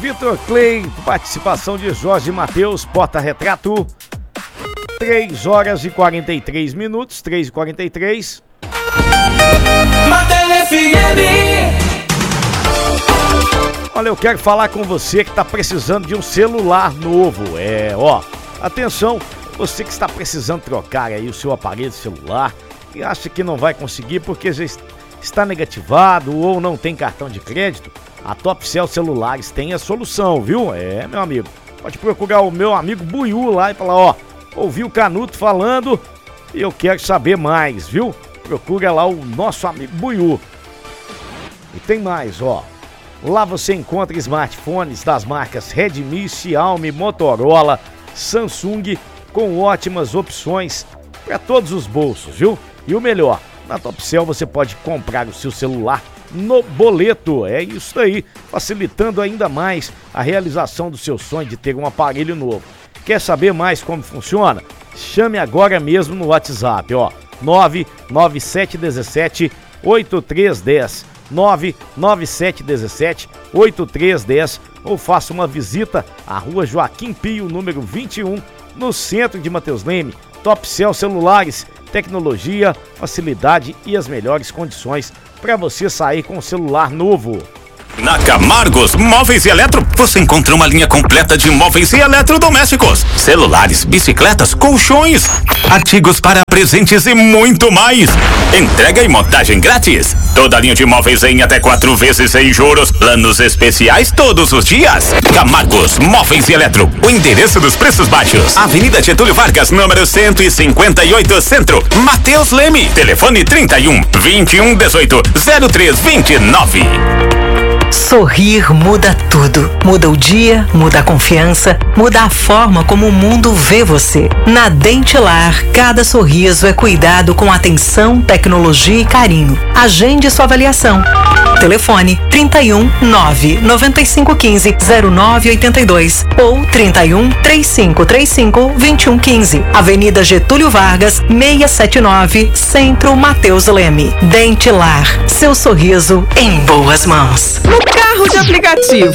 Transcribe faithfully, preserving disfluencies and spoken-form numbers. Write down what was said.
Vitor Clay, participação de Jorge Mateus, porta-retrato. três horas e quarenta e três minutos, três e quarenta e três. Matéria F M. Olha, eu quero falar com você que está precisando de um celular novo. É, ó, atenção, você que está precisando trocar aí o seu aparelho celular e acha que não vai conseguir porque já está negativado ou não tem cartão de crédito, a Topcel Celulares tem a solução, viu? É, meu amigo, pode procurar o meu amigo Buiú lá e falar, ó, ouvi o Canuto falando e eu quero saber mais, viu? Procura lá o nosso amigo Buiú. E tem mais, ó. Lá você encontra smartphones das marcas Redmi, Xiaomi, Motorola, Samsung, com ótimas opções para todos os bolsos, viu? E o melhor, na Topcel você pode comprar o seu celular no boleto. É isso aí, facilitando ainda mais a realização do seu sonho de ter um aparelho novo. Quer saber mais como funciona? Chame agora mesmo no WhatsApp, ó, nove nove sete um sete oito três um zero, nove nove sete um sete oito três um zero, ou faça uma visita à Rua Joaquim Pio, número vinte e um, no centro de Mateus Leme. Topcel Celulares, tecnologia, facilidade e as melhores condições para você sair com um celular novo. Na Camargos Móveis e Eletro, você encontra uma linha completa de móveis e eletrodomésticos, celulares, bicicletas, colchões, artigos para presentes e muito mais. Entrega e montagem grátis. Toda linha de móveis em até quatro vezes sem juros. Planos especiais todos os dias. Camargos Móveis e Eletro. O endereço dos preços baixos. Avenida Getúlio Vargas, número cento e cinquenta e oito, Centro. Mateus Leme. Telefone trinta e um, vinte e um, dezoito, zero três vinte e nove. Sorrir muda tudo. Muda o dia, muda a confiança, muda a forma como o mundo vê você. Na Dentilar, cada sorriso é cuidado com atenção, tecnologia e carinho. Agende sua avaliação. Telefone trinta e um, nove nove cinco um cinco, zero nove oito dois ou trinta e um, três cinco três cinco, vinte e um quinze. Avenida Getúlio Vargas, seiscentos e setenta e nove, Centro, Mateus Leme. Dentilar, seu sorriso em boas mãos. No carro de aplicativo,